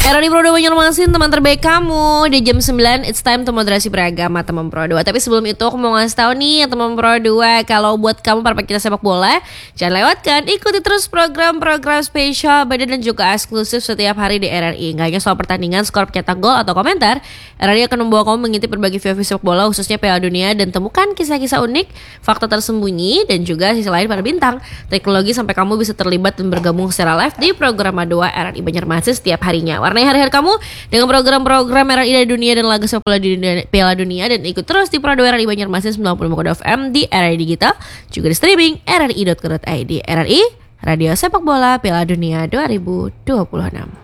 RRI Pro 2 Banjarmasin, teman terbaik kamu. Di jam 9, it's time to moderasi beragama teman Pro 2. Tapi sebelum itu aku mau ngasih tahu nih teman Pro 2, kalau buat kamu para pecinta sepak bola, jangan lewatkan, ikuti terus program-program spesial, beda dan juga eksklusif setiap hari di RRI. Gak hanya soal pertandingan, skor, pencetak gol, atau komentar, RRI akan membawa kamu mengintip berbagai view sepak bola, khususnya Piala Dunia, dan temukan kisah-kisah unik, fakta tersembunyi, dan juga sisi lain para bintang, teknologi, sampai kamu bisa terlibat dan bergabung secara live di program A2 RRI Banjarmasin setiap harinya. Warnai hari-hari kamu dengan program-program RRI dari dunia dan laga sepak bola di Piala Dunia, dan ikut terus di Pro 2 RRI Banjarmasin 95 FM di RRI Digital, juga di streaming rri.co.id. RRI, Radio Sepak Bola Piala Dunia 2026.